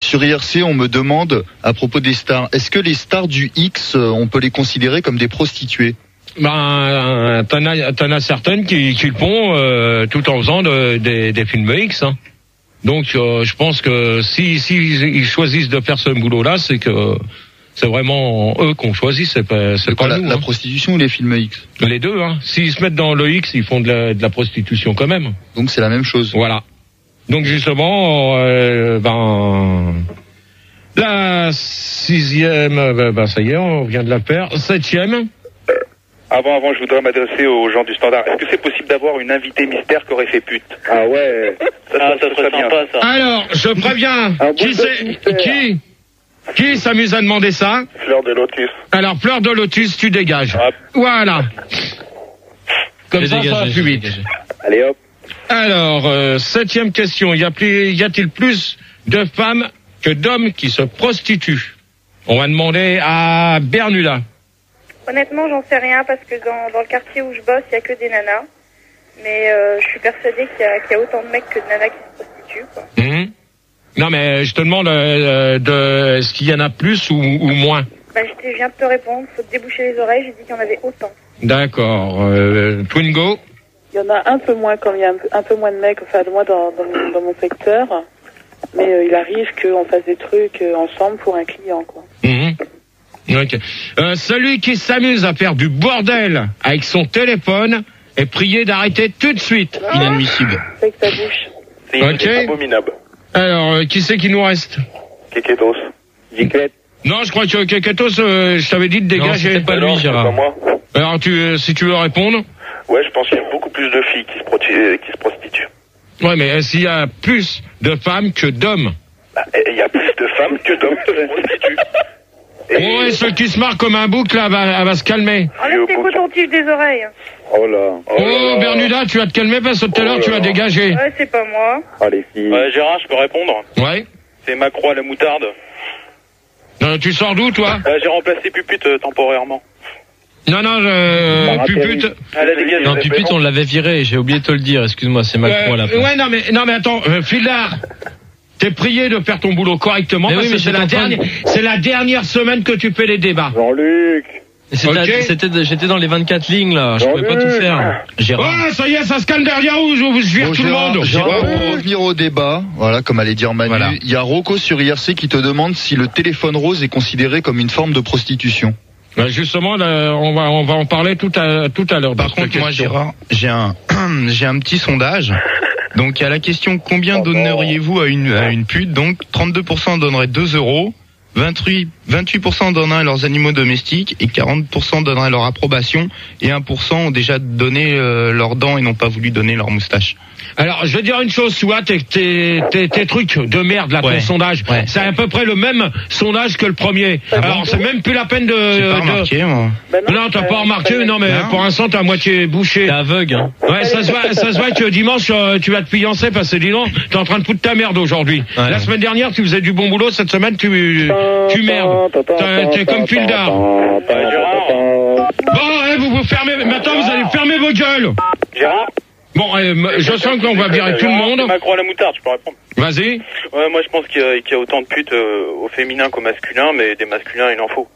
Sur IRC, on me demande, à propos des stars, est-ce que les stars du X, on peut les considérer comme des prostituées ? Ben, t'en as certaines qui le font tout en faisant des films X. Hein. Donc, je pense que si ils choisissent de faire ce boulot-là, c'est que c'est vraiment eux qu'on choisit, c'est pas nous. La prostitution ou les films X ? Les deux. Hein. S'ils se mettent dans le X, ils font de la prostitution quand même. Donc c'est la même chose. Voilà. Donc justement, la 6e, ça y est, on vient de la faire. 7e. Avant, je voudrais m'adresser aux gens du standard. Est-ce que c'est possible d'avoir une invitée mystère qui aurait fait pute ? Ah ouais. Ça serait bien. Sympa, ça. Alors, je préviens. Qui s'amuse à demander ça ? Fleur de lotus. Alors, Fleur de Lotus, tu dégages. Hop. Voilà. Comme ça va plus vite. Allez hop. Alors, 7e question. Y a-t-il plus de femmes que d'hommes qui se prostituent ? On va demander à Bernuda. Honnêtement, j'en sais rien parce que dans le quartier où je bosse, il y a que des nanas. Mais je suis persuadée qu'il y a autant de mecs que de nanas qui se prostituent, quoi. Mmh. Non, mais je te demande est-ce qu'il y en a plus ou moins ? Bah, je viens de te répondre. Faut te déboucher les oreilles. J'ai dit qu'il y en avait autant. D'accord. Twingo ? Il y en a un peu moins quand il y a un peu moins de mecs, enfin de moi dans mon secteur. Mais il arrive qu'on fasse des trucs ensemble pour un client, quoi. Mmh. Ok. Celui qui s'amuse à faire du bordel avec son téléphone est prié d'arrêter tout de suite. Inadmissible. Avec sa bouche. C'est abominable. Alors, qui c'est qui nous reste ? Keketos. Giclette. Non, je crois que Keketos, je t'avais dit de dégager. Non, c'était pas lui, Gérard. C'est pas moi. Alors, si tu veux répondre ? Ouais, je pense qu'il y a beaucoup plus de filles qui se prostituent. Ouais, mais s'il y a plus de femmes que d'hommes ? Bah, il y a plus de femmes que d'hommes qui se prostituent. Ouais, ceux qui se marrent comme un bouc, là, elle va se calmer. Enlève tes cotons-tiges des oreilles. Oh là. Oh, Bernuda, tu vas te calmer parce que tout à l'heure, tu vas dégager. Ouais, c'est pas moi. Ah les filles. Ouais, Gérard, je peux répondre. Ouais. C'est Macro à la moutarde. Tu sors d'où, toi ? J'ai remplacé Pupute temporairement. Non, Pupute. Non, Pupute, on l'avait viré, j'ai oublié de te le dire, excuse-moi, c'est Macron à la fin. Ouais, non, mais attends, Fildar, t'es prié de faire ton boulot correctement, mais parce oui, que c'est la dernière semaine que tu fais les débats. Jean-Luc. J'étais dans les 24 lignes, là, je pouvais pas tout faire. Gérard. Ouais, ça y est, ça se calme derrière vous, je vous vire tout le monde. Gérard, pour revenir au débat, voilà, comme allait dire Manu, il y a Rocco sur IRC qui te demande si le téléphone rose est considéré comme une forme de prostitution. Justement, là, on va en parler tout à l'heure. Par contre, moi, Gérard, j'ai un petit sondage. Donc, il y a la question, combien donneriez-vous à une pute? Donc, 32% donneraient 2 euros, 28% donneraient leurs animaux domestiques et 40% donneraient leur approbation et 1% ont déjà donné leurs dents et n'ont pas voulu donner leur moustache. Alors, je vais dire une chose, tu vois, tes trucs de merde, là, ton sondage, c'est à peu près le même sondage que le premier. Alors, c'est même plus la peine de... J'ai pas remarqué, moi. Non, t'as pas remarqué, non, mais pour l'instant, t'es à moitié bouché. T'es aveugle, hein. Ouais, ça se voit que dimanche, tu vas te fiancer parce que dis donc, t'es en train de foutre ta merde aujourd'hui. Ouais. La semaine dernière, tu faisais du bon boulot, cette semaine, tu merdes. T'es comme Fildar. Gérard. Bon, vous fermez, maintenant vous allez fermer vos gueules. Gérard. Bon, je sens qu'on va virer tout le monde. Macron à la moutarde, je peux répondre. Vas-y. Ouais, moi je pense qu'il y a autant de putes au féminin qu'au masculin, mais des masculins, il en faut.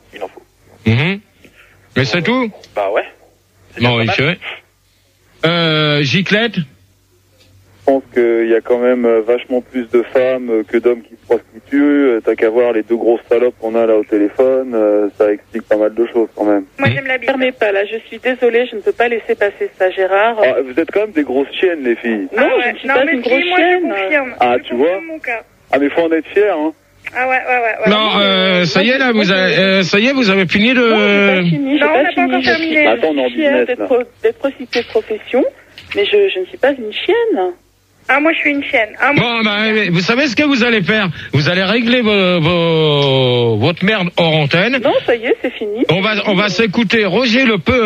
Mais c'est tout? Bah ouais. Bon, il fait. Giclette? Je pense qu'il y a quand même vachement plus de femmes que d'hommes qui se prostituent. T'as qu'à voir les deux grosses salopes qu'on a là au téléphone, ça explique pas mal de choses quand même. Moi j'aime la bite. Fermez pas là, je suis désolée, je ne peux pas laisser passer ça, Gérard. Ah, vous êtes quand même des grosses chiennes, les filles. Non, je ne suis pas une grosse chienne. Moi je confirme. Ah, tu vois. Ah, mais faut en être fier, hein. Ah ouais. Non, ça y est là, vous avez fini de... Non, j'ai pas fini, Non, on n'a pas encore terminé. Attends, on est en business, là. d'être prostituée de profession, mais je ne suis pas une chienne. Ah, moi je suis une chienne. Ah, moi... Bon, vous savez ce que vous allez faire? Vous allez régler votre merde hors antenne. Non, ça y est, c'est fini. On va s'écouter Roger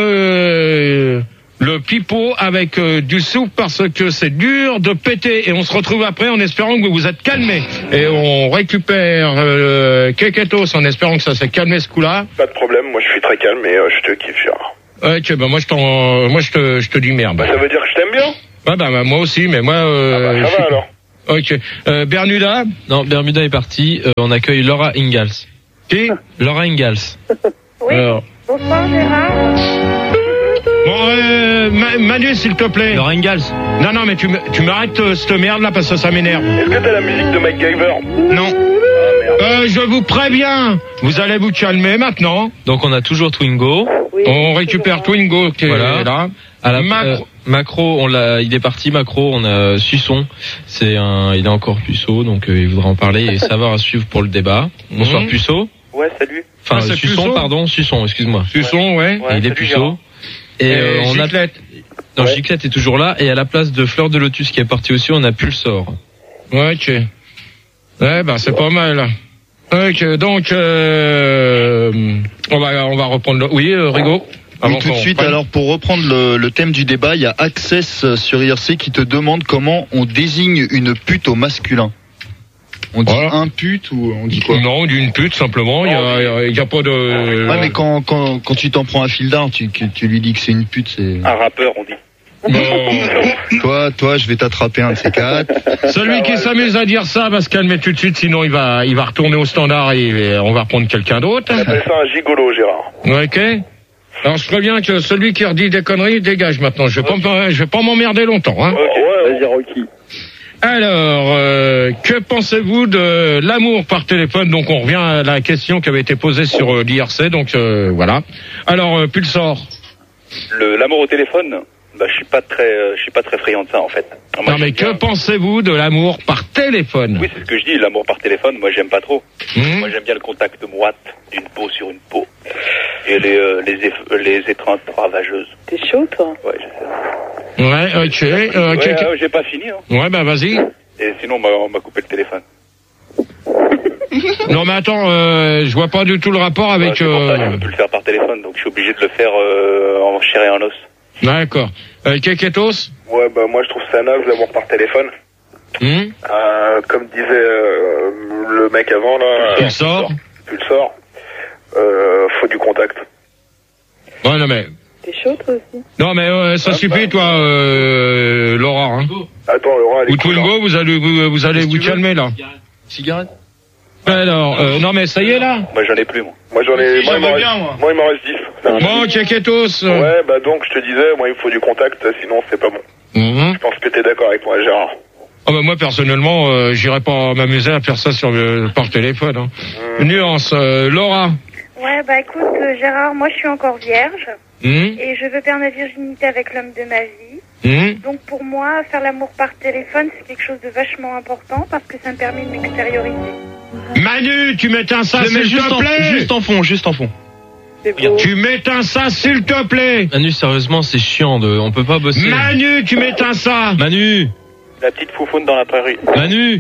le pipeau avec du soupe parce que c'est dur de péter et on se retrouve après en espérant que vous vous êtes calmés et on récupère Keketos en espérant que ça s'est calmé ce coup-là. Pas de problème, moi je suis très calme et je te kiffe, Gérard. Ok, bah moi je te dis merde. Bah ça veut dire que je t'aime bien. Ouais, bah moi aussi, mais moi... ça va alors. Ok. Bermuda? Non, Bermuda est parti. On accueille Laura Ingalls. Qui? Laura Ingalls. Oui. Alors. Bonsoir Gérard. Bon, Manu, s'il te plaît. Laura Ingalls. Non, mais tu m'arrêtes cette merde là parce que ça m'énerve. Est-ce que t'as la musique de MacGyver? Non. Je vous préviens, vous allez vous calmer maintenant. Donc on a toujours Twingo. Oui, On récupère Twingo qui est là. À la Macro. Macro, il est parti. Macro, on a Suçon. Il est encore puceau, donc il voudra en parler et savoir à suivre pour le débat. Bonsoir Puceau. Ouais, salut. Enfin, c'est Suçon, Puceau pardon, Suçon, excuse-moi. Suçon, ouais. Ouais, il est salut, puceau. Gérard. Et on a Giclette. non, Ouais. Giclette est toujours là. Et à la place de Fleur de Lotus qui est partie aussi, on a Pulsor. Ouais, ok. Ouais, c'est pas mal. Ok, donc on va reprendre. Oui, Rigaud. Oui, Avant tout de qu'on suite. reprenne. Alors, pour reprendre le thème du débat, il y a Access sur IRC qui te demande comment on désigne une pute au masculin. On dit Voilà. un pute ou on dit quoi? Non, d'une pute simplement. Il y a pas de. Ouais, mais quand tu t'en prends un fil d'art, tu lui dis que c'est une pute, c'est. Un rappeur, on dit. Bon. Toi, je vais t'attraper un de ces quatre. Celui qui s'amuse à dire ça va se calmer tout de suite, sinon il va retourner au standard et on va reprendre quelqu'un d'autre. On appelle ça un gigolo, Gérard. Ok. Alors je préviens que celui qui redit des conneries dégage maintenant. Je vais pas m'emmerder longtemps. Hein. Vas-y, Rocky. Alors, que pensez-vous de l'amour par téléphone? Donc on revient à la question qui avait été posée sur l'IRC. Donc voilà. Alors Pulsor. L'amour au téléphone, je suis pas très friand de ça en fait. Moi, Non mais j'aime que bien- pensez-vous de l'amour par téléphone? Oui, c'est ce que je dis, l'amour par téléphone, moi j'aime pas trop. Mmh. Moi j'aime bien le contact moite d'une peau sur une peau. Et les étreintes ravageuses. T'es chaud, toi? Ouais, je sais. Ouais, ok. Ouais, j'ai pas fini. Hein. Ouais, vas-y. Et sinon, on m'a coupé le téléphone. Non mais attends, je vois pas du tout le rapport avec. C'est pour ça que je peux plus le faire par téléphone, donc je suis obligé de le faire en chair et en os. D'accord. Keketos. Ouais, moi je trouve ça naze l'amour par téléphone. Comme disait le mec avant là. Pulsor. Pulsor. Faut du contact. Ouais, non mais. T'es chaud, toi aussi? Non mais ça suffit toi, Laura. Hein. Attends, Laura, elle est Ou cool, Twingo, vous allez vous calmer là. Cigarette? Alors, non mais ça y est là. Moi j'en ai plus, moi. Moi j'en ai. Si, Moi il m'en j'aimerais reste, bien, moi. moi, il m'en reste 10. Bon, Keketos. Ouais, donc je te disais, moi il me faut du contact, sinon c'est pas bon. Mhm. Je pense que t'es d'accord avec moi, Gérard. Oh, moi personnellement, j'irais pas m'amuser à faire ça par téléphone. Hein. Nuance, Laura. Ouais, écoute, Gérard, moi je suis encore vierge Mhm. et je veux perdre ma virginité avec l'homme de ma vie. Mhm. Donc pour moi, faire l'amour par téléphone, c'est quelque chose de vachement important parce que ça me permet de m'extérioriser. Manu, tu m'éteins ça, Je le mets s'il te plaît. juste en fond. C'est beau. Tu m'éteins ça, s'il te plaît. Manu, sérieusement, c'est chiant on peut pas bosser. Manu, tu m'éteins ça. Manu, La petite foufoune dans la prairie. Manu,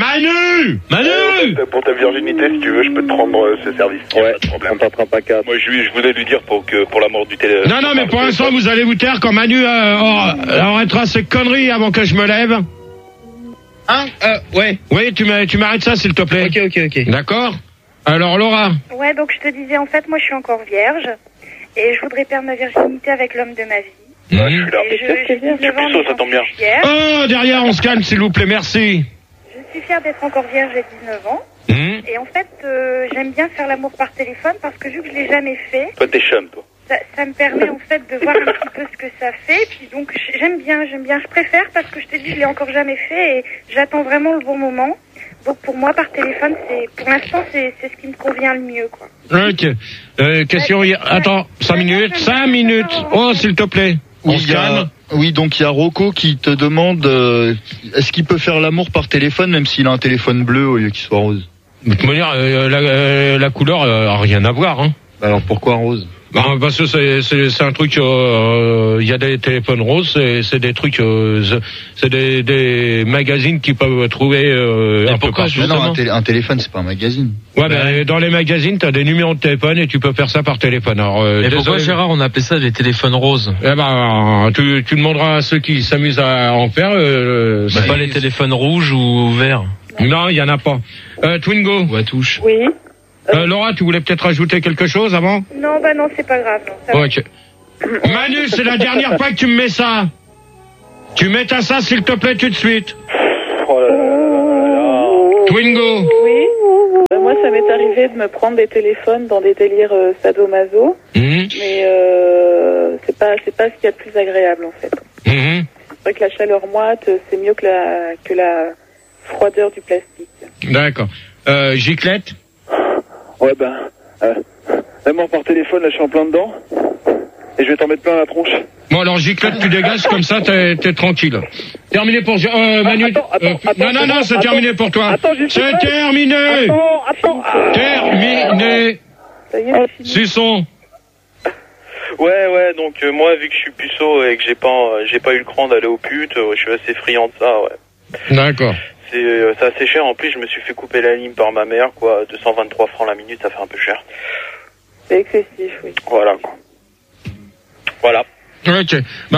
Pour ta virginité, si tu veux, je peux te rendre ce service. Ouais, Pas de problème. on t'attrape à 4. Moi je voulais lui dire pour l'amour du télé. Non, mais pour l'instant, vous allez vous taire quand Manu arrêtera ses conneries avant que je me lève. Hein? Ouais. Oui, tu m'arrêtes ça, s'il te plaît. Ok. D'accord. Alors, Laura. Ouais, donc je te disais, en fait, moi je suis encore vierge et je voudrais perdre ma virginité avec l'homme de ma vie. Ouais, je suis là. Et j'ai 19 ans, puceau, mais ça j'en tombe bien. suis fière. Oh, derrière, on se calme, s'il vous plaît, merci. Je suis fière d'être encore vierge, j'ai 19 ans. Mhm. Et en fait, j'aime bien faire l'amour par téléphone parce que vu que je l'ai jamais fait, Toi t'es chum, toi. ça me permet en fait de voir un petit peu ce que ça fait. Puis donc j'aime bien. Je préfère parce que je te dis, je l'ai encore jamais fait et j'attends vraiment le bon moment. Donc pour moi, par téléphone, pour l'instant, c'est ce qui me convient le mieux, quoi. Ok. Question. Attends, 5 minutes. 5 minutes. Oh, s'il te plaît. On se calme. Oui, donc il y a Rocco qui te demande est-ce qu'il peut faire l'amour par téléphone même s'il a un téléphone bleu au lieu qu'il soit rose? De toute manière, la couleur a rien à voir. Hein. Alors pourquoi rose? Parce que c'est un truc. Il y a des téléphones roses, c'est des trucs. C'est des magazines qui peuvent trouver un peu partout. Mais non, un téléphone c'est pas un magazine. Ouais, mais dans les magazines, t'as des numéros de téléphone et tu peux faire ça par téléphone. Alors, mais pourquoi, Gérard, on appelait ça des téléphones roses? Eh tu demanderas à ceux qui s'amusent à en faire. C'est pas les téléphones rouges ou verts? Non, il y en a pas. Twingo. Ou à touche. Oui. Laura, tu voulais peut-être ajouter quelque chose avant? Non, non, c'est pas grave. Non, ça va. Ok. Manu, c'est la dernière fois que tu me mets ça. Tu mets ça, s'il te plaît, tout de suite. Oh là là. Twingo. Oui. Moi, ça m'est arrivé de me prendre des téléphones dans des délires sadomaso, mais c'est pas ce qu'il y a de plus agréable en fait. C'est vrai que la chaleur moite, c'est mieux que la froideur du plastique. D'accord. Giclette. Ouais, moi par téléphone, là, je suis en plein dedans. Et je vais t'en mettre plein la tronche. Bon, alors, Giclette, tu dégages, comme ça, t'es tranquille. Terminé pour, Manu. Attends, non, c'est terminé pour toi. C'est terminé! Attends. Terminé! Ça y est, c'est fini. Suçon. Ouais, donc moi, vu que je suis puceau et que j'ai pas eu le cran d'aller aux putes, je suis assez friand de ça, ouais. D'accord. C'est assez cher, en plus, je me suis fait couper la ligne par ma mère, quoi. 223 francs la minute, ça fait un peu cher. C'est excessif, oui. Voilà, quoi. Voilà. Ok.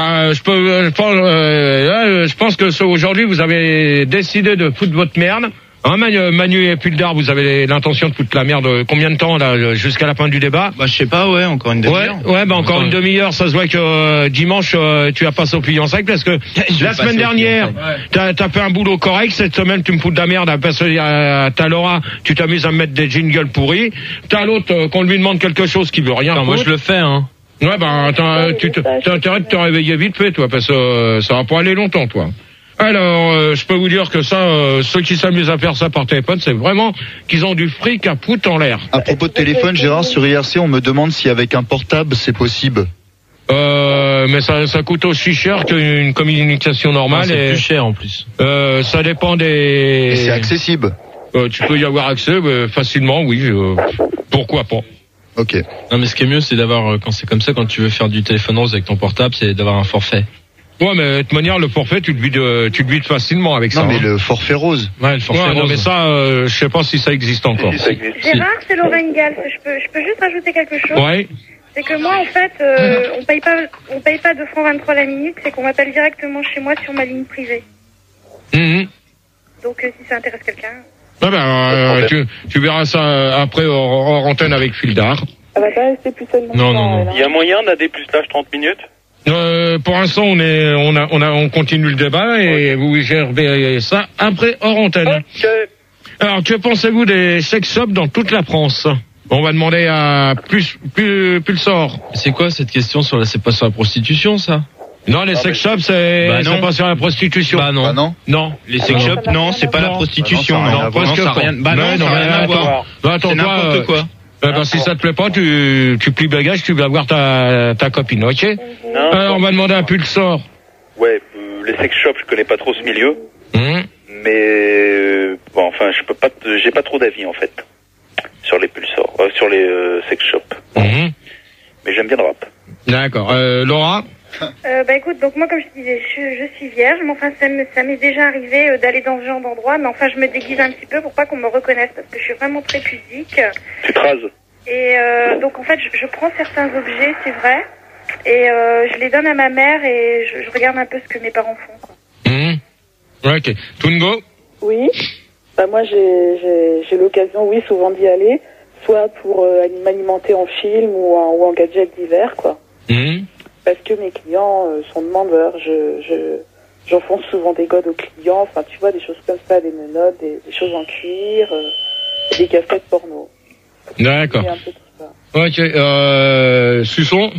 Je pense que aujourd'hui vous avez décidé de foutre votre merde. Hein, Manu et Puldar, vous avez l'intention de foutre la merde combien de temps là jusqu'à la fin du débat? Je sais pas, encore une demi-heure. Ouais, encore une demi-heure. Ça se voit que dimanche tu as passé au pliant sec parce que la semaine dernière t'as fait un boulot correct. Cette semaine tu me fous de la merde parce que t'as Laura, tu t'amuses à me mettre des jingles pourris. T'as l'autre qu'on lui demande quelque chose qui veut rien. Moi je le fais, hein. Ouais, t'as intérêt de te réveiller vite fait, toi, parce que ça va pas aller longtemps, toi. Alors, je peux vous dire que ça, ceux qui s'amusent à faire ça par téléphone, c'est vraiment qu'ils ont du fric à foutre en l'air. À propos de téléphone, Gérard, sur IRC, on me demande si avec un portable, c'est possible. Mais ça coûte aussi cher qu'une communication normale. C'est plus cher, en plus. Ça dépend des... Et c'est accessible. Tu peux y avoir accès, facilement, oui. Pourquoi pas? Ok. Non, mais ce qui est mieux, c'est d'avoir, quand c'est comme ça, quand tu veux faire du téléphone rose avec ton portable, c'est d'avoir un forfait. Ouais, mais de toute manière, le forfait, tu le vides facilement avec ça. Non, mais le forfait rose. Ouais, le forfait rose. Non, mais ça, je sais pas si ça existe encore. Gérard, c'est Lorraine Gall. Je peux juste rajouter quelque chose? Ouais. C'est que moi, en fait, on paye pas 2 francs 23 la minute, c'est qu'on m'appelle directement chez moi sur ma ligne privée. Donc, si ça intéresse quelqu'un. Tu verras ça après hors antenne avec Fildar. Ça va pas rester plus seulement. Non. Il y a moyen d'AD plus l'âge 30 minutes? Pour l'instant, on continue le débat et vous gérez ça après hors antenne. Ok. Alors, que pensez-vous des sex shops dans toute la France? On va demander à Pulsar. C'est quoi cette question c'est pas sur la prostitution, ça? Non, les sex shops, c'est pas sur la prostitution. Non. Les sex shops, non, c'est pas la prostitution. Non, presque pas. Ça n'a rien à voir. C'est n'importe quoi. Si ça te plaît pas, tu plies bagage, tu vas voir ta copine, ok? Alors, on va demander à Pulsar. Ouais, les sex shops, je connais pas trop ce milieu. Mais j'ai pas trop d'avis en fait sur les sur les sex shops. Mais j'aime bien le rap. D'accord. Laura? Écoute, donc moi comme je te disais, je suis vierge, mais enfin ça m'est déjà arrivé d'aller dans ce genre d'endroit, mais enfin je me déguise un petit peu pour pas qu'on me reconnaisse parce que je suis vraiment très pudique. Tu te rases? Et donc en fait je prends certains objets, c'est vrai, et je les donne à ma mère et je regarde un peu ce que mes parents font, quoi. Ok. Twingo? Oui. Moi j'ai l'occasion, oui, souvent d'y aller, soit pour m'alimenter en film ou en gadget divers, quoi. Parce que mes clients sont demandeurs, j'enfonce souvent des godes aux clients, enfin tu vois, des choses comme ça, des menottes, des choses en cuir, des casquettes porno. D'accord. Ok, Suçon?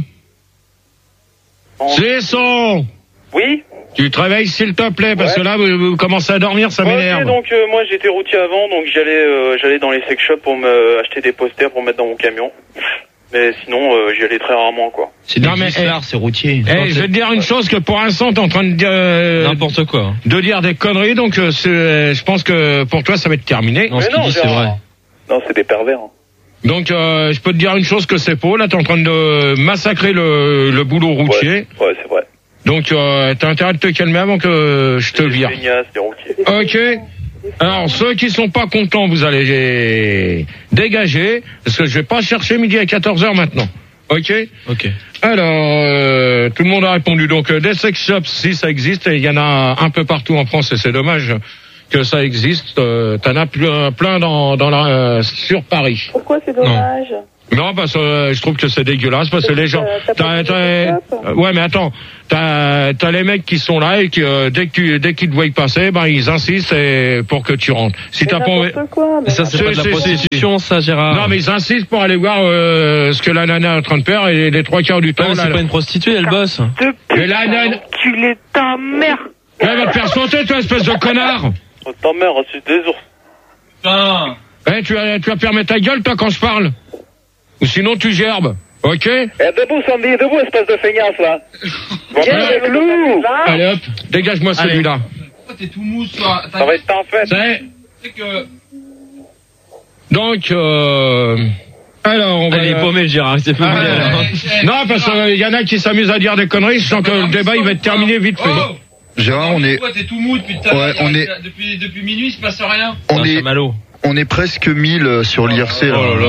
Suçon! Oui? Tu te réveilles s'il te plaît, parce que là vous commencez à dormir, ça m'énerve. Donc moi j'étais routier avant, donc j'allais dans les sex shops pour me acheter des posters pour mettre dans mon camion. Mais sinon, j'y allais très rarement, quoi. C'est c'est routier. Je vais te dire une chose, que pour l'instant, t'es en train de dire... n'importe quoi. De dire des conneries, donc je pense que pour toi, ça va être terminé. Non, ce qu'il dit, c'est vrai. Non, c'est des pervers. Hein. Donc, je peux te dire une chose, que c'est faux. Là, t'es en train de massacrer le boulot routier. Ouais, c'est vrai. Donc, t'as intérêt de te calmer avant que je te vire. Ok. Alors, ceux qui sont pas contents, vous allez dégager, parce que je vais pas chercher midi à 14h maintenant. Ok? Ok. Alors, tout le monde a répondu. Donc, des sex shops, si ça existe, et il y en a un peu partout en France, et c'est dommage que ça existe. T'en as plein sur Paris. Pourquoi c'est dommage? Non, parce que je trouve que c'est dégueulasse, parce que les gens... Ouais, mais attends, t'as les mecs qui sont là et que dès qu'ils te voient passer, ils insistent pour que tu rentres. Si t'as pas... Quoi, mais ça, c'est pas de la prostitution, ça, Gérard. Non, mais ils insistent pour aller voir ce que la nana est en train de faire, et les 3 quarts du temps... c'est pas une prostituée, elle bosse. Mais la nana... Tu l'es ta mère. Elle va te faire sauter, toi, espèce de connard. Ta mère, c'est des ours. Putain. Tu vas fermer ta gueule, toi, quand je parle. Ou sinon, tu gerbes. Ok? Debout, Sandy, debout, espèce de feignasse, là. Viens avec nous. Allez, hop, dégage-moi celui-là. Pourquoi t'es tout mou, toi? Ça va être en fait. C'est que... Donc, alors, on va... Il est paumé, Gérard, c'est pas Non, parce qu'il y en a qui s'amusent à dire des conneries, je sens que le débat, il va être terminé vite fait. Gérard, on est... Pourquoi t'es tout mou depuis tout à l'heure? Depuis minuit, il se passe rien. On est presque 1000 sur l'IRC.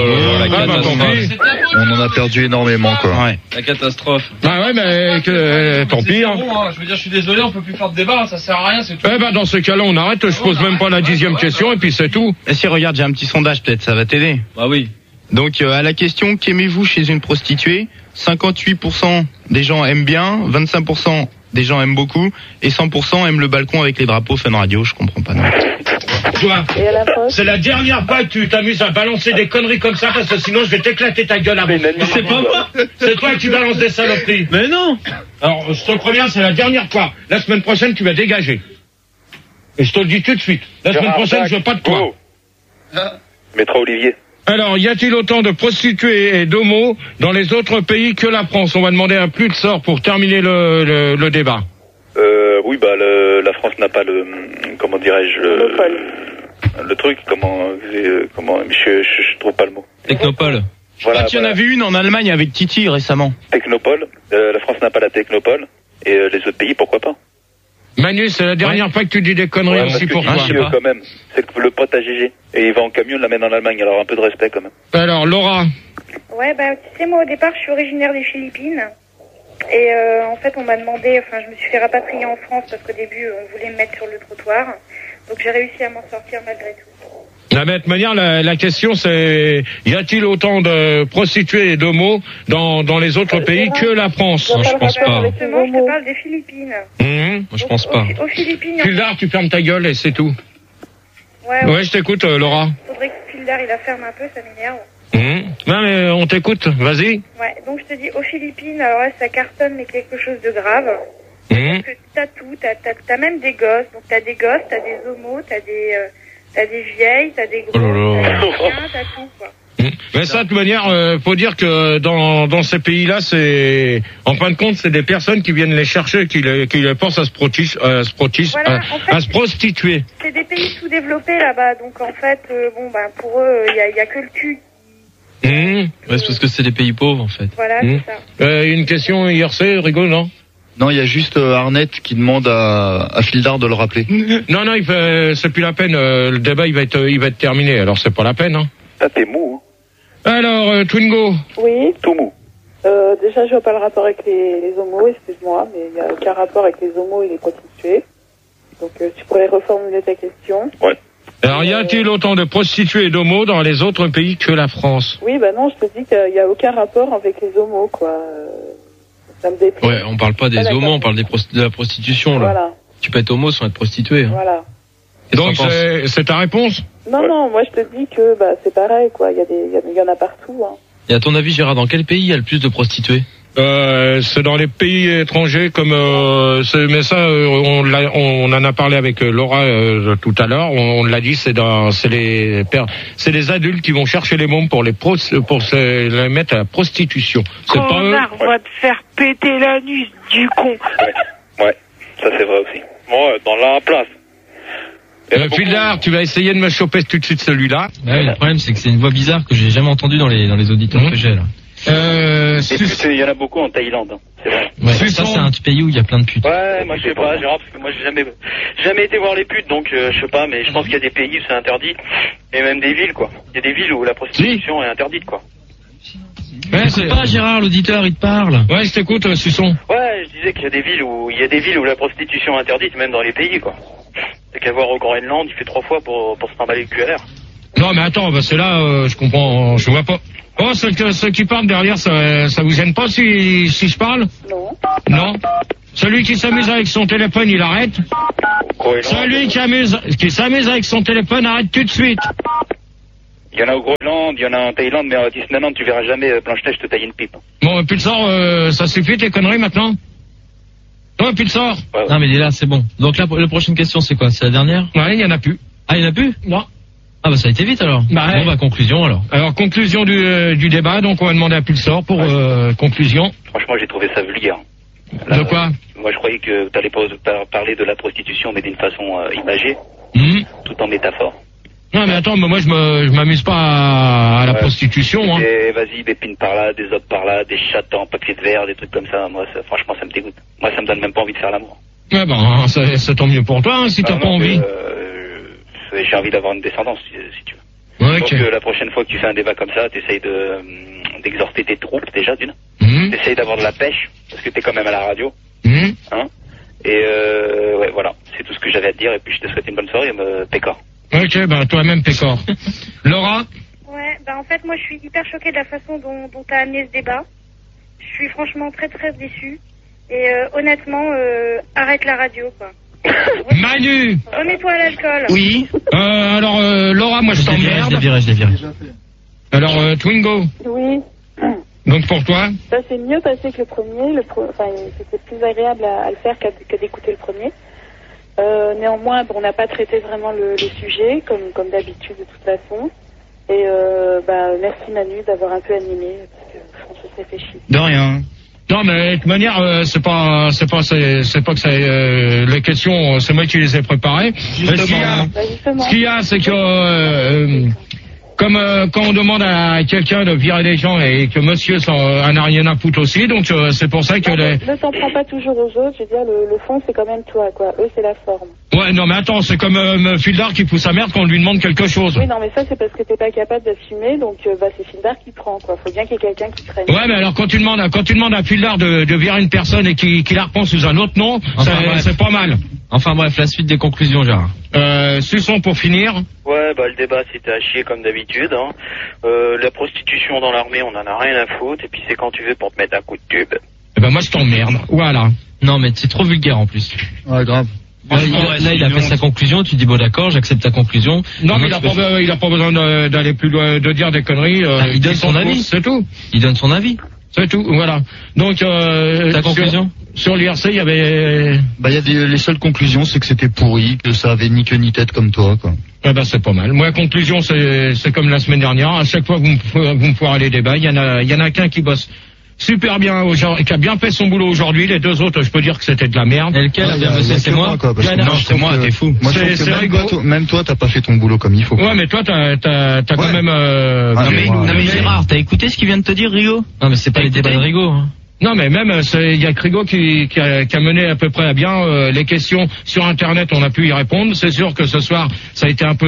On en a perdu énormément, quoi. Ouais. La catastrophe. Ah ouais, mais tant pis. Bon, je veux dire, je suis désolé, on peut plus faire de débat, ça sert à rien, c'est tout. Dans ce cas-là, on arrête, je pose même pas la 10e question et puis c'est tout. Et si, regarde, j'ai un petit sondage, peut-être, ça va t'aider. Bah oui. Donc, à la question, qu'aimez-vous chez une prostituée? 58% des gens aiment bien, 25% des gens aiment beaucoup, et 100% aiment le balcon avec les drapeaux Fun Radio, je comprends pas non. Toi, c'est la dernière fois que tu t'amuses à balancer des conneries comme ça, parce que sinon je vais t'éclater ta gueule avant. C'est pas moi. C'est toi qui balances des saloperies. Mais non. Alors, je te préviens, c'est la dernière fois. La semaine prochaine, tu vas dégager. Et je te le dis tout de suite. La semaine prochaine, je veux pas de toi. Maître Olivier. Alors, y a-t-il autant de prostituées et d'homos dans les autres pays que la France? On va demander un plus de sort pour terminer le débat. Oui, la France n'a pas comment dirais-je, le truc, je trouve pas le mot. Technopole. Voilà, il y en avait une en Allemagne avec Titi récemment. Technopole. La France n'a pas la Technopole. Et les autres pays, pourquoi pas? Manu, c'est la dernière fois que tu dis des conneries aussi pour toi. Quand même. C'est le pote à Gégé. Et il va en camion, il l'amène en Allemagne. Alors un peu de respect quand même. Alors, Laura. Ouais, tu sais, moi au départ, je suis originaire des Philippines. Et en fait, on m'a demandé, je me suis fait rapatrier en France parce qu'au début, on voulait me mettre sur le trottoir. Donc j'ai réussi à m'en sortir malgré tout. De toute manière, la question c'est, y a-t-il autant de prostituées et d'homos dans les autres pays que la France? Non, je pense pas. Justement, je te parle des Philippines. Moi, je pense pas. Aux Philippines. Fildar, tu fermes ta gueule et c'est tout. Ouais, je t'écoute, Laura. Faudrait que Fildar, il la ferme un peu, ça m'énerve. Non, mais on t'écoute, vas-y. Ouais, donc je te dis, aux Philippines, alors là, ça cartonne, mais quelque chose de grave. Parce que t'as tout, t'as même des gosses. Donc t'as des gosses, t'as des homos, t'as des vieilles, t'as des gros, t'as des chiens, t'as tout, quoi. Mais ça, de toute manière, faut dire que dans ces pays-là, c'est, en fin de compte, c'est des personnes qui viennent les chercher, qui les forcent à se prostituer. C'est des pays sous-développés là-bas, donc en fait, pour eux, il y a que le cul. Ouais, c'est parce que c'est des pays pauvres, en fait. Voilà, c'est ça. Une question IRC, rigole, non? Non, il y a juste Arnett qui demande à Fildar de le rappeler. Non, c'est plus la peine. Le débat, il va être terminé. Alors, c'est pas la peine, hein. Ah, t'es mou, hein. Alors, Twingo. Oui. Tout mou. Déjà, je vois pas le rapport avec les homos, excuse-moi, mais il n'y a aucun rapport avec les homos et les prostituées. Donc, tu pourrais reformuler ta question. Ouais. Alors, y a-t-il autant de prostituées et d'homos dans les autres pays que la France? Oui, non, je te dis qu'il n'y a aucun rapport avec les homos, quoi. Ça me déplaît. Ouais, on parle pas des homos, on parle de la prostitution, là. Voilà. Tu peux être homo sans être prostitué. Hein. Voilà. Et donc, c'est ta réponse? Non, moi je te dis que c'est pareil, quoi. Il y en a partout, hein. Et à ton avis, Gérard, dans quel pays il y a le plus de prostituées? C'est dans les pays étrangers comme mais ça on en a parlé avec Laura tout à l'heure, on l'a dit, c'est les adultes qui vont chercher les mômes pour les mettre à la prostitution. C'est pas eux. Va te faire péter l'anus du con. Ouais, ça c'est vrai aussi. Ouais, dans la place. Fildar, tu vas essayer de me choper tout de suite celui-là. Ouais, le problème c'est que c'est une voix bizarre que j'ai jamais entendue dans les auditeurs que j'ai là. Il y en a beaucoup en Thaïlande, hein, c'est vrai. Ouais, ça c'est un pays où il y a plein de putes. Ouais, moi je sais pas, Gérard, parce que moi j'ai jamais été voir les putes, donc je sais pas, mais je pense qu'il y a des pays où c'est interdit, et même des villes, quoi. Il y a des villes où la prostitution est interdite, quoi. Ouais, c'est pas Gérard, l'auditeur, il te parle. Ouais, je t'écoute, Suçon. Ouais, je disais qu'il y a des villes où la prostitution est interdite, même dans les pays, quoi. T'as qu'à voir au Groenland, il fait 3 fois pour se trimballer le cul à l'air. Non, mais attends, c'est là, je comprends, je vois pas. Oh, ceux qui parlent derrière, ça vous gêne pas si je parle? Non. Non. Celui qui s'amuse avec son téléphone, il arrête. Celui qui s'amuse avec son téléphone, arrête tout de suite. Il y en a au Groenland, il y en a en Thaïlande, mais à Disneyland, tu verras jamais Blanche-Neige te tailler une pipe. Bon, Pulsar, ça suffit tes conneries maintenant? Toi, Pulsar? Ouais. Non, mais il est là, c'est bon. Donc la prochaine question, c'est quoi? C'est la dernière? Ouais, il y en a plus. Ah, il y en a plus? Non. Ah bah ça a été vite alors. Bon bah conclusion alors. Alors conclusion du débat, donc on va demander à Pulsar pour conclusion. Franchement, j'ai trouvé ça vulgaire. De quoi? Moi, je croyais que tu allais parler de la prostitution, mais d'une façon imagée, tout en métaphore. Non mais attends, moi je m'amuse pas à la prostitution. Hein. Et vas-y, des pines par là, des autres par là, des chattes en papier de verre, des trucs comme ça. Moi, franchement, ça me dégoûte. Moi, ça me donne même pas envie de faire l'amour. Ouais ben, c'est tant mieux pour toi, hein, si t'as pas envie. J'ai envie d'avoir une descendance, si tu veux. Ouais, donc la prochaine fois que tu fais un débat comme ça, t'essayes d'exhorter tes troupes déjà d'une. T'essayes d'avoir de la pêche, parce que t'es quand même à la radio. Hein. Et ouais, voilà, c'est tout ce que j'avais à te dire, et puis je te souhaite une bonne soirée, Pécor. Ok, ben toi-même Pécor. Laura? Ouais, bah en fait moi je suis hyper choquée de la façon dont t'as amené ce débat. Je suis franchement très très déçue. Et honnêtement, arrête la radio quoi. Manu! Remets-toi à l'alcool. Oui. Alors Laura, moi je t'emmerde. Je l'ai viré. Alors Twingo? Oui. Donc pour toi? Ça s'est mieux passé que le premier. Enfin, c'était plus agréable à le faire qu'à d'écouter le premier. Néanmoins, on n'a pas traité vraiment le sujet, comme d'habitude de toute façon. Et merci Manu d'avoir un peu animé, parce que François s'est fait chier. De rien. Non mais de toute manière, c'est pas que c'est les questions, c'est moi qui les ai préparées. Ce qu'il y a, c'est que comme quand on demande à quelqu'un de virer les gens et que monsieur n'a rien à foutre aussi, donc c'est pour ça que Ne t'en prends pas toujours aux autres, je veux dire, le fond c'est quand même toi, quoi. Eux c'est la forme. Ouais, non mais attends, c'est comme Fildar qui pousse sa merde quand on lui demande quelque chose. Oui, non mais ça c'est parce que t'es pas capable d'assumer, donc c'est Fildar qui prend, quoi. Faut bien qu'il y ait quelqu'un qui prenne. Ouais, mais alors quand tu demandes à Fildar de virer une personne et qui la reprend sous un autre nom, c'est pas mal. Enfin bref, la suite des conclusions, Gérard. Suçon pour finir. Ouais, le débat c'était à chier comme d'habitude. Hein. La prostitution dans l'armée, on en a rien à foutre. Et puis c'est quand tu veux pour te mettre un coup de tube. Eh ben moi je t'emmerde. Voilà. Non mais c'est trop vulgaire en plus. Ouais, grave. Là, il a fait sa conclusion, tu dis bon d'accord, j'accepte ta conclusion. Non mais il a pas besoin d'aller plus loin, de dire des conneries. Il donne son avis. C'est tout. Il donne son avis. C'est tout, voilà. Donc ta conclusion sur l'IRC, il y avait les seules conclusions, c'est que c'était pourri, que ça avait ni queue ni tête comme toi, quoi. Eh ben c'est pas mal. Moi, conclusion, c'est comme la semaine dernière. À chaque fois que vous me foirez les débats, il y en a qu'un qui bosse super bien aujourd'hui, qui a bien fait son boulot aujourd'hui. Les deux autres, je peux dire que c'était de la merde. Et lequel a bien bossé? C'est moi. Non, c'est moi. T'es fou. C'est rigolo. Même toi, t'as pas fait ton boulot comme il faut. Ouais, mais toi, t'as quand même. Non mais Gérard, t'as écouté ce qu'il vient de te dire, Rigo? Non mais c'est pas les débats de Rigo. Hein. Non mais même il y a Rigo qui a mené à peu près à bien les questions sur internet, on a pu y répondre. C'est sûr que ce soir ça a été un peu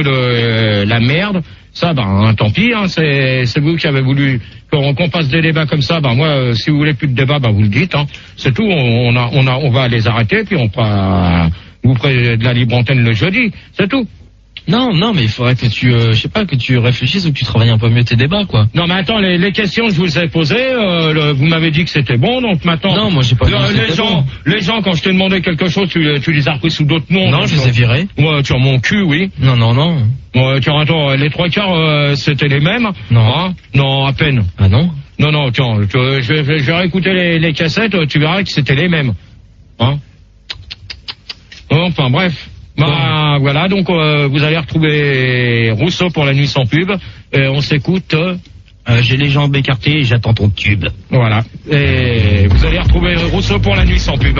la merde. Ça tant pis, hein, c'est vous qui avez voulu qu'on fasse des débats comme ça. Moi si vous voulez plus de débats, vous le dites, hein. C'est tout, on va les arrêter puis vous ferez de la libre antenne le jeudi, c'est tout. Non, mais il faudrait que que tu réfléchisses ou que tu travailles un peu mieux tes débats, quoi. Non, mais attends, les questions, je vous ai posées, vous m'avez dit que c'était bon, donc maintenant. Non, moi j'ai pas dit que c'était bon. Les gens, quand je t'ai demandé quelque chose, tu les as repris sous d'autres noms. Non, je les ai virés. Ouais, sur mon cul, oui. Non. Ouais, tiens, attends, les trois quarts, c'était les mêmes. Non. Hein? Non, à peine. Ah non? Non, tiens, je vais réécouter les cassettes, tu verras que c'était les mêmes. Hein? Enfin, bref. Voilà, donc vous allez retrouver Rousseau pour la nuit sans pub. On s'écoute. J'ai les jambes écartées et j'attends ton tube. Voilà. Et vous allez retrouver Rousseau pour la nuit sans pub.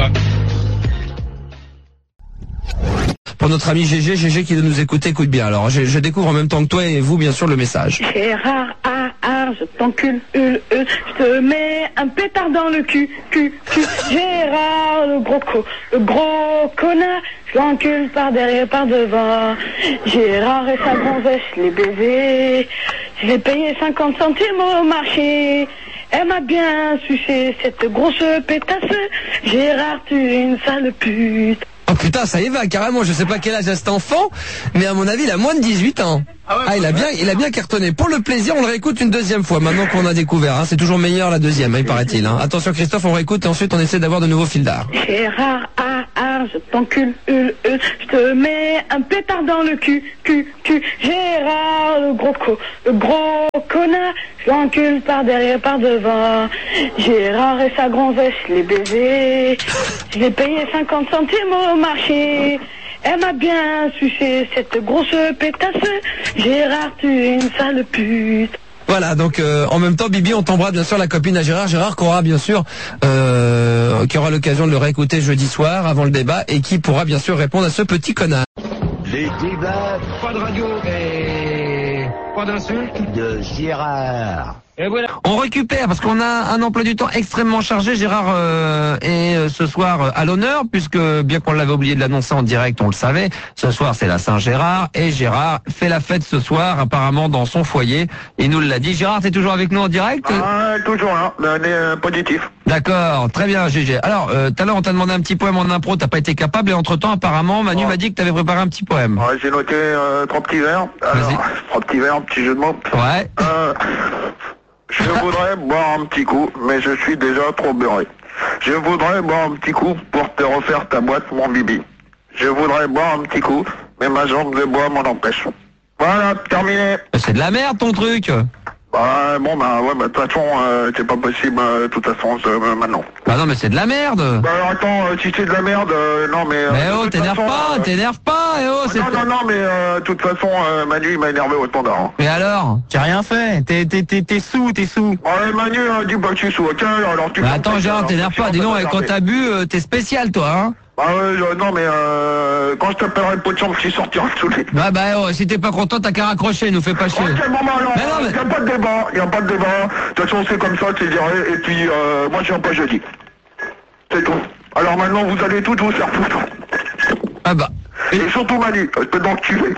Pour notre ami GG qui nous écoute bien. Alors, je découvre en même temps que toi et vous, bien sûr, le message. Gérard, je t'encule, je te mets un pétard dans le cul. Gérard, le gros connard, je l'encule par derrière, par devant. Gérard et sa gonzesse, je l'ai baisé. Je l'ai payé 50 centimes au marché. Elle m'a bien sucé, cette grosse pétasse. Gérard, tu es une sale pute. Oh putain, ça y va carrément. Je sais pas quel âge a cet enfant, mais à mon avis, il a moins de 18 ans. Il a bien cartonné. Pour le plaisir, on le réécoute une deuxième fois. Maintenant qu'on a découvert, hein, c'est toujours meilleur la deuxième, il paraît-il. Hein. Attention, Christophe, on réécoute et ensuite on essaie d'avoir de nouveaux fils d'art. Gérard, je t'encule, je te mets un pétard dans le cul. Gérard, le gros connard, je l'encule par derrière, par devant. Gérard et sa gonzesse, les baisers, je l'ai payé 50 centimes au marché. Elle m'a bien sucé cette grosse pétasse. Gérard, tu es une sale pute. Voilà, donc en même temps, Bibi, on t'embrasse bien sûr la copine à Gérard qui aura bien sûr qui aura l'occasion de le réécouter jeudi soir avant le débat et qui pourra bien sûr répondre à ce petit connard. Les débats, pas de radio et pas d'insulte de Gérard. Et voilà. On récupère parce qu'on a un emploi du temps extrêmement chargé. Gérard est ce soir à l'honneur puisque bien qu'on l'avait oublié de l'annoncer en direct, on le savait. Ce soir c'est la Saint-Gérard et Gérard fait la fête ce soir apparemment dans son foyer. Il nous l'a dit. Gérard, t'es toujours avec nous en direct? Toujours là, on est positif. D'accord, très bien GG. Alors tout à l'heure on t'a demandé un petit poème en impro, t'as pas été capable et entre-temps apparemment Manu m'a dit que t'avais préparé un petit poème. Ouais, j'ai noté 3 petits vers. Alors, 3 petits vers, petit jeu de mots. Ouais. Je voudrais boire un petit coup, mais je suis déjà trop beurré. Je voudrais boire un petit coup pour te refaire ta boîte, mon bibi. Je voudrais boire un petit coup, mais ma jambe de bois m'en empêche. Voilà, terminé. C'est de la merde ton truc. De toute façon, c'est pas possible, de toute façon, maintenant. Bah non, mais c'est de la merde. Bah alors attends, si c'est de la merde, non mais... Mais oh, t'énerve pas, c'est... Non, mais de toute façon, Manu, il m'a énervé au standard. Hein. Mais alors? J'ai rien fait, t'es sous. Ouais, Manu, dis pas que je suis sous, ok, alors tu... Bah attends, Gérard, t'énerve pas, dis donc, quand t'as bu, t'es spécial, toi, hein. Ah ouais, non mais quand je t'appellerai pot de chambre, je sortiras sous les... Si t'es pas content, t'as qu'à raccrocher, nous fais pas chier. Ok, maman, alors, y a pas de débat, de toute façon c'est comme ça, c'est direct, et puis moi je viens pas jeudi. C'est tout. Alors maintenant vous allez tous vous faire foutre. Ah bah... Et surtout Manu, t'es donc tué.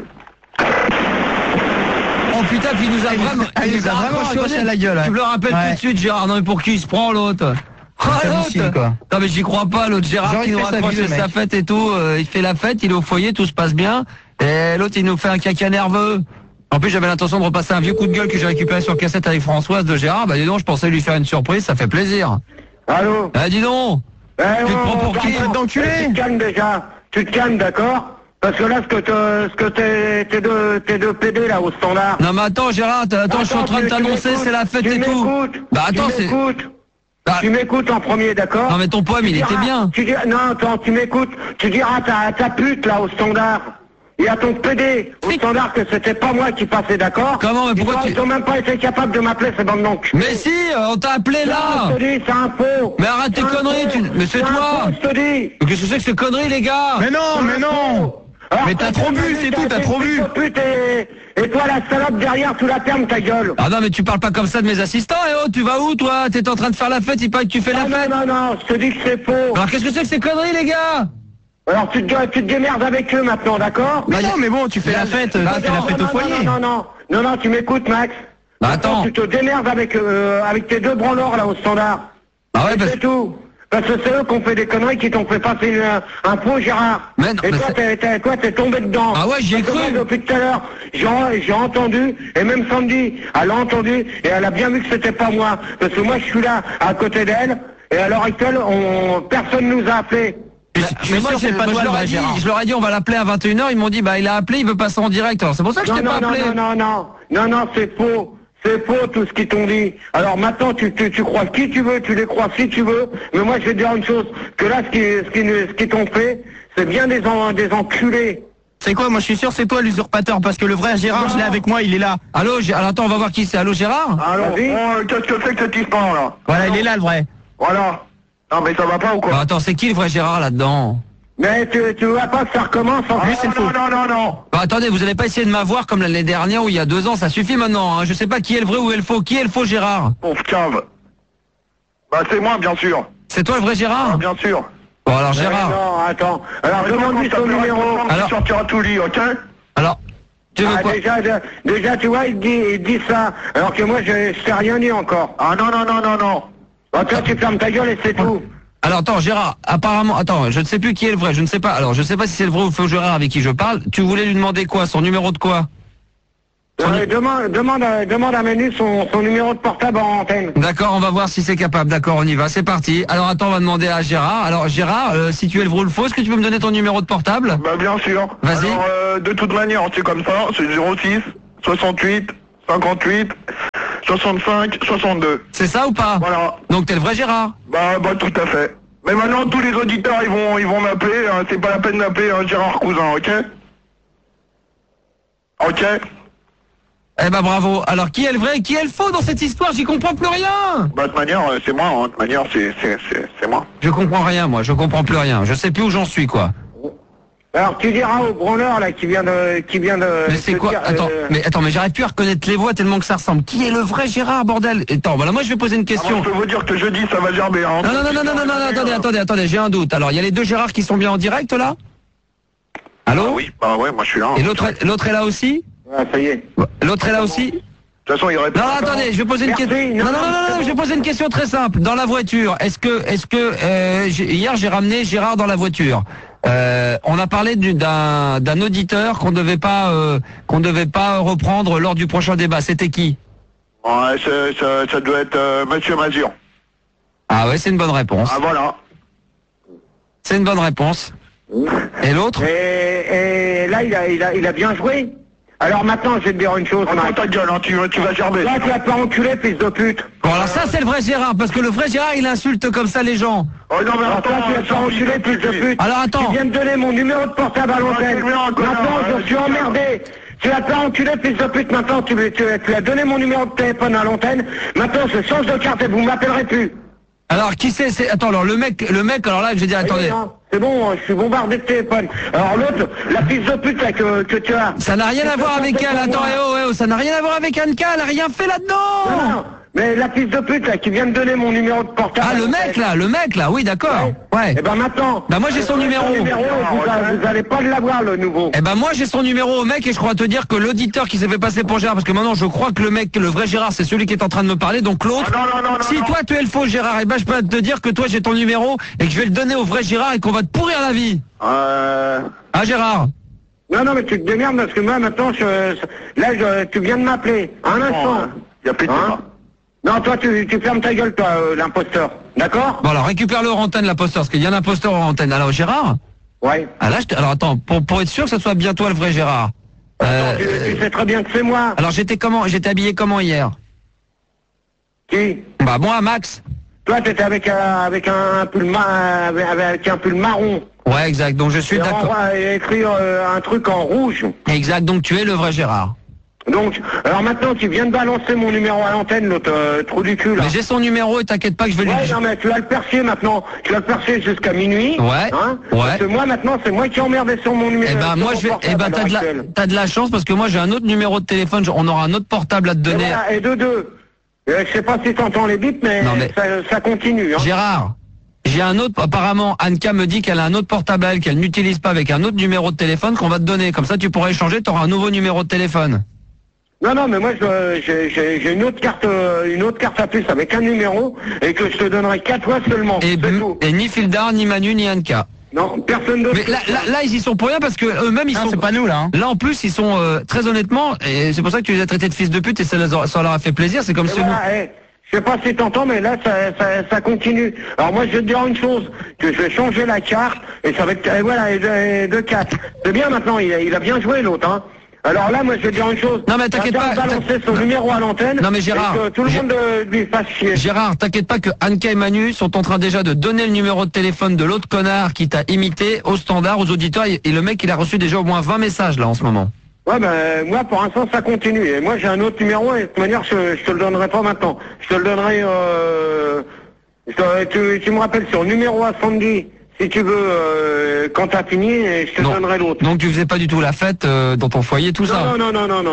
Oh putain, puis il nous a vraiment raccroché à la gueule. Tu me le rappelles tout de suite, Gérard, non mais pour qui il se prend l'autre? L'autre. Non mais j'y crois pas, l'autre Gérard qui nous raccroche sa fête et tout, il fait la fête, il est au foyer, tout se passe bien, et l'autre il nous fait un caca nerveux. En plus j'avais l'intention de repasser un vieux coup de gueule que j'ai récupéré sur cassette avec Françoise de Gérard, bah dis donc je pensais lui faire une surprise, ça fait plaisir. Allô? Dis donc. Tu te prends pour qui? D'enculé? Tu te calmes déjà, tu te calmes, d'accord? Parce que là, t'es deux PD là au standard. Non mais attends Gérard, je suis en train de t'annoncer, c'est la fête et tout. Bah attends, c'est... Tu m'écoutes en premier, d'accord? Non mais ton poème, il était bien. Tu m'écoutes, tu diras à ta pute là au standard. Et à ton PD au standard que c'était pas moi qui passais, d'accord? Comment, mais pourquoi ils ont même pas été capables de m'appeler, ces bandes d'enculés. Mais si, on t'a appelé là. Je te dis, c'est un faux. Mais arrête tes conneries, mais c'est toi. Je te dis. Qu'est-ce que c'est que ces conneries, les gars? Mais non. Alors, mais t'as trop bu, c'est tout, t'as trop bu. Et toi, la salope derrière, tu la fermes, ta gueule. Ah non, mais tu parles pas comme ça de mes assistants, tu vas où, toi? T'es en train de faire la fête, il paraît que tu fais la fête. Non, je te dis que c'est faux. Alors qu'est-ce que c'est que ces conneries, les gars? Alors tu te démerdes avec eux maintenant, d'accord? Mais non, mais bon, tu fais la fête, tu fais la fête au foyer. Non, tu m'écoutes, Max. Bah attends. Tu te démerdes avec tes deux branleurs, là, au standard. Ah ouais, c'est tout. Parce que c'est eux qui ont fait des conneries, qui t'ont fait passer un faux, Gérard. Mais non, et toi, t'es tombé dedans. Ah ouais, j'y ai cru. Depuis tout à l'heure, j'ai entendu, et même Sandy, elle a entendu, et elle a bien vu que c'était pas moi. Parce que moi, je suis là, à côté d'elle, et à l'heure actuelle, personne nous a appelé. Mais moi, je leur ai dit, on va l'appeler à 21h, ils m'ont dit, il a appelé, il veut passer en direct. Alors c'est pour ça que je t'ai pas appelé. Non, c'est faux. C'est faux tout ce qu'ils t'ont dit. Alors maintenant tu crois qui tu veux, tu les crois si tu veux, mais moi je vais te dire une chose, que là ce qu'ils t'ont fait, c'est bien des enculés. C'est quoi? Moi je suis sûr c'est toi l'usurpateur, parce que le vrai Gérard, je l'ai avec moi, il est là. Allô, alors attends, on va voir qui c'est. Allô Gérard? Allô, qu'est-ce que c'est que cette histoire là? Voilà, il est là le vrai. Voilà. Non mais ça va pas ou quoi? Attends, c'est qui le vrai Gérard là-dedans? Mais tu vois pas que ça recommence en plus, c'est faux. Non. Attendez, vous allez pas essayer de m'avoir comme l'année dernière ou il y a 2 ans, ça suffit maintenant, hein. Je sais pas qui est le vrai ou est le faux. Qui est le faux Gérard? Pauvre cave. Bah c'est moi bien sûr. C'est toi le vrai Gérard? Bien sûr. Bon alors Gérard. Non, attends. Alors demande-lui son numéro. Alors sortira tout lit, ok? Alors, tu veux quoi? Déjà tu vois, il dit ça, alors que moi je sais rien dit encore. Ah non. Bah toi tu fermes ta gueule et c'est tout. Alors attends, Gérard, apparemment, attends, je ne sais plus qui est le vrai, je ne sais pas. Alors je ne sais pas si c'est le vrai ou le faux Gérard avec qui je parle. Tu voulais lui demander quoi? Son numéro de quoi? Demande à Manu son numéro de portable en antenne. D'accord, on va voir si c'est capable. D'accord, on y va, c'est parti. Alors attends, on va demander à Gérard. Alors Gérard, si tu es le vrai ou le faux, est-ce que tu peux me donner ton numéro de portable? Bah bien sûr. Vas-y. Alors de toute manière, c'est comme ça, c'est 06 68 58 65 62. C'est ça ou pas? Voilà. Donc t'es le vrai Gérard? Bah tout à fait. Mais maintenant tous les auditeurs ils vont m'appeler, hein, c'est pas la peine d'appeler Gérard Cousin, ok? Ok? Eh ben bravo. Alors qui est le vrai et qui est le faux dans cette histoire? J'y comprends plus rien. Bah de toute manière c'est moi, hein. De toute manière c'est moi. Je comprends rien moi, je comprends plus rien. Je sais plus où j'en suis quoi. Alors tu diras au branleur là qui vient de. Mais c'est quoi? Attends, mais j'arrive plus à reconnaître les voix tellement que ça ressemble. Qui est le vrai Gérard, bordel? Attends, voilà, moi je vais poser une question. Je peux vous dire que jeudi ça va gerber. Hein. Non, attendez, j'ai un doute. Alors il y a les deux Gérard qui sont bien en direct là? Allô? Ah oui, bah ouais, moi je suis là. Et l'autre est là aussi? Ah ça y est. L'autre est là aussi? De toute façon, il répond. Non, attendez, je vais poser une question. Non, je vais poser une question très simple. Dans la voiture, est-ce que hier j'ai ramené Gérard dans la voiture. On a parlé d'un auditeur qu'on devait pas reprendre lors du prochain débat. C'était qui? Ouais, ça doit être Monsieur Mazur. Ah ouais, c'est une bonne réponse. Ah voilà. C'est une bonne réponse. Et l'autre? Et là, il a bien joué. Alors maintenant, je vais te dire une chose. Attends ta gueule, hein, tu vas gerber. Là, tu vas pas enculer, fils de pute. Bon, alors ça, c'est le vrai Gérard, parce que le vrai Gérard, il insulte comme ça les gens. Oh non, mais attends, tu vas pas enculer, fils de pute. Alors attends. Tu viens de donner mon numéro de portable à l'antenne. Maintenant, je suis emmerdé. Tu vas pas enculer, fils de pute. Maintenant, tu as donné mon numéro de téléphone à l'antenne. Maintenant, je change de carte et vous m'appellerez plus. Alors, qui c'est? Attends, alors le mec, alors là, je vais dire, attendez. C'est bon, je suis bombardé de téléphone. Alors l'autre, la fille de pute là, que tu as. Ça n'a rien à voir avec elle, attends, ça n'a rien à voir avec Anka, elle a rien fait là-dedans. Non, mais la fille de pute là, qui vient de donner mon numéro de portable. Ah, le mec là, oui, d'accord. Ouais. Et ben maintenant. Bah moi j'ai son numéro. Vous allez pas l'avoir le nouveau. Eh ben moi j'ai son numéro au mec et je crois te dire que l'auditeur qui s'est fait passer pour Gérard, parce que maintenant je crois que le vrai Gérard c'est celui qui est en train de me parler, donc l'autre. Si toi tu es le faux Gérard, et ben je peux te dire que toi j'ai ton numéro et que je vais le donner au vrai Gérard et qu'on va te pourrir la vie. Ah Gérard. Non mais tu te démerdes parce que moi maintenant tu viens de m'appeler. Un instant. Y a plus de débat. Non, toi, tu fermes ta gueule, toi, l'imposteur. D'accord? Bon, alors, récupère-le hors antenne, l'imposteur, parce qu'il y a un imposteur hors antenne. Alors, Gérard? Ouais. Ah, là, alors, attends, pour être sûr que ce soit bien toi le vrai Gérard. Attends, tu sais très bien que c'est moi. Alors, j'étais habillé comment hier? Qui? Bah, moi, Max. Toi, t'étais avec un pull marron. Ouais, exact, donc je suis d'accord. Il a écrit un truc en rouge. Exact, donc tu es le vrai Gérard. Donc, alors maintenant, tu viens de balancer mon numéro à l'antenne, l'autre trou du cul, là. Mais j'ai son numéro et t'inquiète pas que je vais lui dire. Non, mais tu vas le percer maintenant. Tu vas le percer jusqu'à minuit. Ouais. Hein, ouais. Parce que moi, maintenant, c'est moi qui ai emmerdé sur mon numéro. Eh ben, moi, t'as de la chance parce que moi, j'ai un autre numéro de téléphone. On aura un autre portable à te donner. Et deux. Je sais pas si t'entends les bips, mais ça continue. Hein. Gérard. J'ai un autre, apparemment, Anka me dit qu'elle a un autre portable à elle qu'elle n'utilise pas avec un autre numéro de téléphone qu'on va te donner. Comme ça, tu pourras échanger, t'auras un nouveau numéro de téléphone. Non, mais moi j'ai une autre carte à puce avec un numéro et que je te donnerai 4 fois seulement. Et ni Fildar, ni Manu, ni Anka. Non, personne d'autre. Mais là, ils y sont pour rien parce que eux-mêmes ils sont. C'est pas nous là. Hein. Là en plus ils sont très honnêtement et c'est pour ça que tu les as traités de fils de pute et ça leur a fait plaisir. C'est comme si je sais pas si t'entends, mais là ça continue. Alors moi je vais te dire une chose, que je vais changer la carte et ça va être et deux 4. C'est bien maintenant, il a bien joué l'autre, hein. Alors là, moi, je vais dire une chose. Non, mais t'inquiète pas. Balancer son numéro à l'antenne. Non, mais Gérard. Et que tout le monde lui fasse chier. Gérard, t'inquiète pas que Anka et Manu sont en train déjà de donner le numéro de téléphone de l'autre connard qui t'a imité au standard, aux auditeurs. Et le mec, il a reçu déjà au moins 20 messages, là, en ce moment. Ouais, ben, moi, pour l'instant, ça continue. Et moi, j'ai un autre numéro et de toute manière, je te le donnerai pas maintenant. Je te le donnerai, tu me rappelles sur numéro à Sandy. Si tu veux, quand t'as fini, je te donnerai l'autre. Donc tu faisais pas du tout la fête dans ton foyer, tout ça? Non.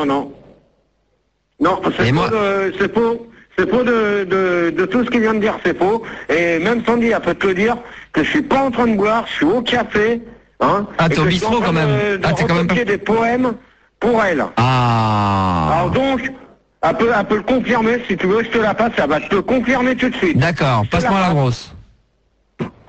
Non, c'est faux. C'est faux de tout ce qu'il vient de dire, c'est faux. Et même Sandy, elle peut te le dire que je suis pas en train de boire, je suis au café. Hein, t'es au bistrot quand même. T'es quand même pas... des poèmes pour elle. Alors donc, elle peut le confirmer, si tu veux, je te la passe, elle va te le confirmer tout de suite. D'accord, passe-moi la grosse.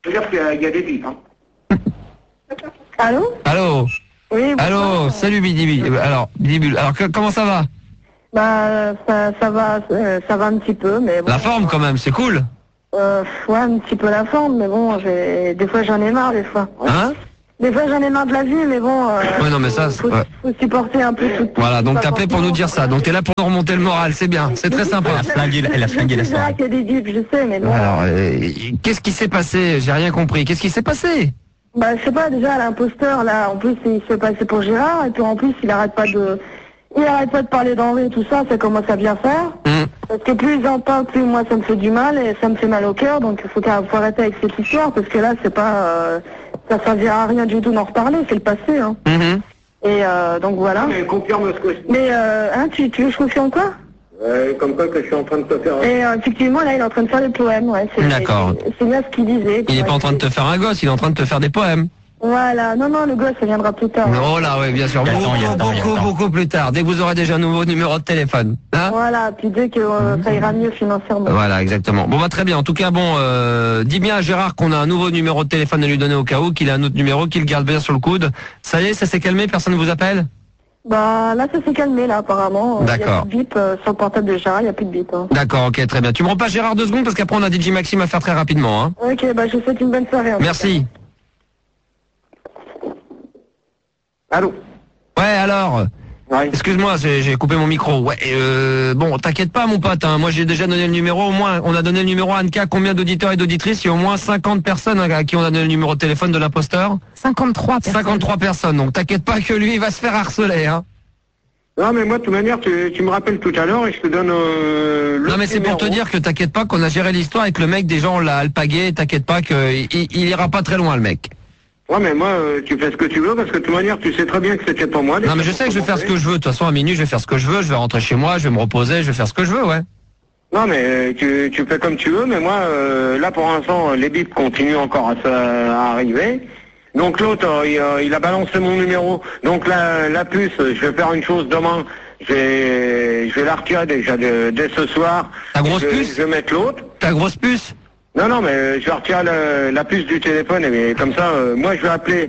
C'est-à-dire qu'il y a des bips, hein. Allô? Allô? Oui, allô, salut Bidibi. Alors, Bidibule, alors comment ça va? Bah, ça va un petit peu, mais bon. La forme quand même, c'est cool. Ouais, un petit peu la forme, mais bon, des fois j'en ai marre, des fois. Hein? Des fois j'en ai marre de la vie, mais bon. Ouais, non, mais ça, faut supporter un peu tout. Voilà, donc t'appelais pour nous dire ça. Donc t'es là pour nous remonter le moral, c'est bien, c'est très sympa. Elle a flingué la soirée. C'est vrai qu'il y a des dupes, je sais, mais bon. Alors, qu'est-ce qui s'est passé? J'ai rien compris. Qu'est-ce qui s'est passé? Bah, je sais pas, déjà, l'imposteur, là, en plus, il se fait passer pour Gérard, et puis en plus, il arrête pas de parler d'Henri et tout ça, ça commence à bien faire. Parce que plus ils en parlent, plus moi, ça me fait du mal, et ça me fait mal au cœur, donc faut arrêter avec cette histoire, parce que là, c'est pas, ça servira à rien du tout d'en reparler, c'est le passé, hein. Et, donc voilà. Mais confirme ce que je... Mais, hein, tu veux que je confirme quoi? Comme quoi que je suis en train de te faire... Et effectivement, là, il est en train de faire des poèmes, ouais. D'accord. C'est bien ce qu'il disait. Il est pas en train de te faire un gosse, il est en train de te faire des poèmes. Voilà, non, le gosse, ça viendra plus tard. Oh là, oui, bien sûr. Beaucoup plus tard, dès que vous aurez déjà un nouveau numéro de téléphone. Hein? Voilà, puis dès que ça ira mieux financièrement. Voilà, exactement. Bon, bah très bien. En tout cas, bon, dis bien à Gérard qu'on a un nouveau numéro de téléphone à lui donner au cas où, qu'il a un autre numéro, qu'il garde bien sur le coude. Ça y est, ça s'est calmé, personne ne vous appelle? Bah là, ça s'est calmé, là, apparemment. D'accord. Il y a plus de bip sur le portable de Gérard, il n'y a plus de bip. Hein. D'accord, ok, très bien. Tu me repas Gérard 2 secondes parce qu'après on a DJ Maxime à faire très rapidement. Hein. Ok, bah je vous souhaite une bonne soirée. Merci. Allô? Ouais, alors excuse-moi, j'ai coupé mon micro. Ouais, bon, t'inquiète pas, mon pote. Hein. Moi, j'ai déjà donné le numéro. Au moins, on a donné le numéro à Anka. Combien d'auditeurs et d'auditrices? Il y a au moins 50 personnes à qui on a donné le numéro de téléphone de l'imposteur. 53 personnes. 53 personnes. Donc, t'inquiète pas que lui, il va se faire harceler. Hein. Non, mais moi, de toute manière, tu me rappelles tout à l'heure et je te donne le Non, mais c'est pour te dire que t'inquiète pas qu'on a géré l'histoire avec le mec. Des gens, on l'a alpagué. T'inquiète pas qu'il ira pas très loin, le mec. Ouais, mais moi, tu fais ce que tu veux, parce que de toute manière, tu sais très bien que c'était pas moi. Non, mais je sais que je vais faire ce que je veux. De toute façon, à minuit, je vais faire ce que je veux. Je vais rentrer chez moi, je vais me reposer, je vais faire ce que je veux, ouais. Non, mais tu fais comme tu veux, mais moi, là, pour l'instant, les bips continuent encore à arriver. Donc l'autre, il a balancé mon numéro. Donc la puce, je vais faire une chose demain. Je vais la retirer déjà dès ce soir. Ta grosse puce? Je vais mettre l'autre. Ta grosse puce? Non, mais je vais retirer la puce du téléphone et comme ça, moi je vais appeler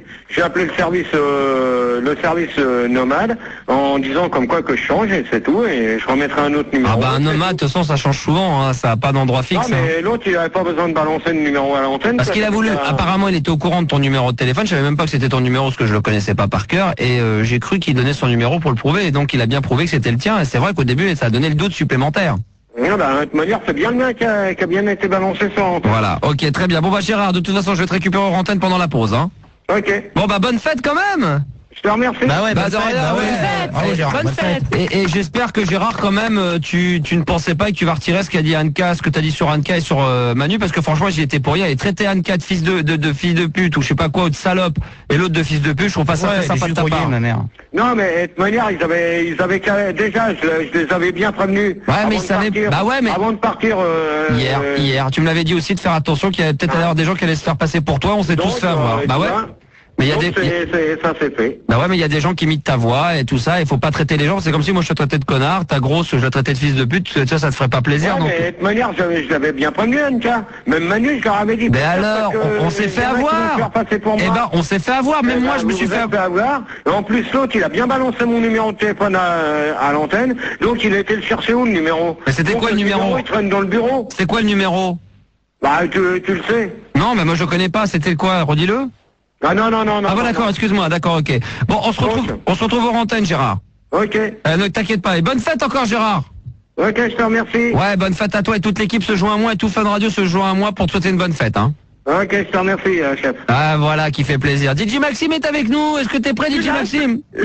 le service nomade en disant comme quoi que je change et c'est tout et je remettrai un autre numéro. Ah bah un nomade, de toute façon ça change souvent, hein, ça n'a pas d'endroit fixe. Non mais l'autre il avait pas besoin de balancer le numéro à l'antenne. Parce qu'il a voulu, apparemment il était au courant de ton numéro de téléphone, je savais même pas que c'était ton numéro parce que je le connaissais pas par cœur et j'ai cru qu'il donnait son numéro pour le prouver et donc il a bien prouvé que c'était le tien et c'est vrai qu'au début ça a donné le doute supplémentaire. Non, bah, de toute manière, c'est bien le mien qui a bien été balancé sur antenne. Voilà, ok, très bien. Bon, bah, Gérard, de toute façon, je vais te récupérer en antenne pendant la pause, hein. Ok. Bon, bah, bonne fête quand même! Je te remercie. Bah ouais, bonne fête. Et j'espère que Gérard, quand même, tu ne pensais pas que tu vas retirer ce qu'a dit Anka, ce que t'as dit sur Anka et sur Manu, parce que franchement, j'y étais pour rien. Et traiter Anka de fils de fille de pute ou je sais pas quoi, ou de salope, et l'autre de fils de pute, je trouve pas ça très sympa de ta part. Ma mère. Non, mais de toute manière, ils avaient déjà, je les avais bien prévenus. Ouais, mais ils savaient. Bah ouais, mais avant de partir. Hier, tu me l'avais dit aussi de faire attention qu'il y avait peut-être alors des gens qui allaient se faire passer pour toi. On s'est tous fait avoir. Bah ouais. Mais il y a ça c'est fait. Bah ouais, mais il y a des gens qui imitent ta voix et tout ça. Il faut pas traiter les gens. C'est comme si moi je te traitais de connard, ta grosse, je la traitais de fils de pute. Ça te ferait pas plaisir. Ouais, donc. Mais de toute manière, je l'avais bien prévenu, Anka. Même Manu, je leur avais dit. Mais alors, on s'est fait avoir. Eh ben, on s'est fait avoir. Même moi, je me suis fait avoir. En plus, l'autre, il a bien balancé mon numéro de téléphone à l'antenne. Donc, il a été le chercher où le numéro? Mais c'était quoi le numéro? Il traîne dans le bureau. C'est quoi le numéro? Bah, tu le sais. Non, mais moi je connais pas. C'était quoi? Redis-le. Ah non. Ah bon d'accord, excuse-moi, d'accord, ok. Bon, on se retrouve en antenne, Gérard. Ok. Ne t'inquiète pas. Et bonne fête encore, Gérard. Ok, je te remercie. Ouais, bonne fête à toi et toute l'équipe se joint à moi et tout Fun Radio se joint à moi pour te souhaiter une bonne fête, hein. Ok, je te remercie, chef. Ah voilà, qui fait plaisir. DJ Maxime est avec nous. Est-ce que t'es prêt, DJ Maxime? Je